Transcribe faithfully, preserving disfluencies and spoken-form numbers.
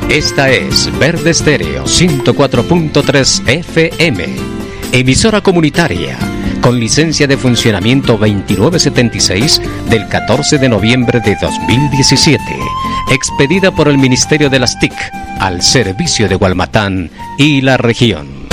Esta es Verde Estéreo ciento cuatro punto tres F M, emisora comunitaria con licencia de funcionamiento veintinueve setenta y seis del catorce de noviembre de dos mil diecisiete, expedida por el Ministerio de las T I C al servicio de Gualmatán y la región.